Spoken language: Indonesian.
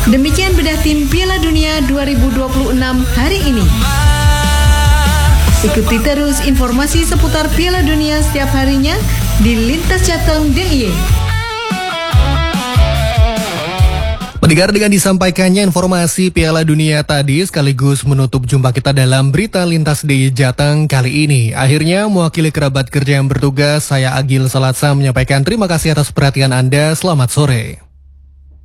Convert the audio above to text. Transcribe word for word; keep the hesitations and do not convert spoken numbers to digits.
Demikian bedah tim Piala Dunia dua ribu dua puluh enam hari ini. Ikuti terus informasi seputar Piala Dunia setiap harinya di Lintas Jateng D I Y. Pendengar, dengan disampaikannya informasi Piala Dunia tadi sekaligus menutup jumpa kita dalam berita Lintas D I Y Jateng kali ini. Akhirnya mewakili kerabat kerja yang bertugas, saya Agil Salatsa menyampaikan terima kasih atas perhatian Anda. Selamat sore.